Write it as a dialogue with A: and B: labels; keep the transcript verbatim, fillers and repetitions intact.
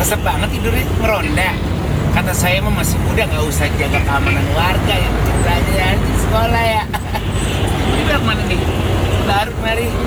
A: Masa banget tidurnya ngeronda. Kata saya mah masih muda, nggak usah jaga keamanan warga ya. Belajar di sekolah ya. Ini bilang mana nih? Baru mari.